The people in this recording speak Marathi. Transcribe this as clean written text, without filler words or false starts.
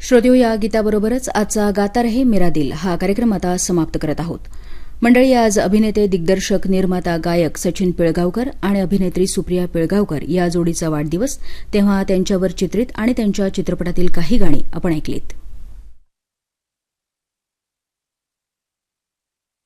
श्रोत्यो, या गीताबरोबरच आजचा गाता रहे मेरा दिल हा कार्यक्रम आता समाप्त करत आहोत. मंडळी, आज अभिनेते, दिग्दर्शक, निर्माता, गायक सचिन पिळगावकर आणि अभिनेत्री सुप्रिया पिळगावकर या जोडीचा वाढदिवस. तेव्हा त्यांच्यावर चित्रित आणि त्यांच्या चित्रपटातील काही गाणी आपण ऐकलीत.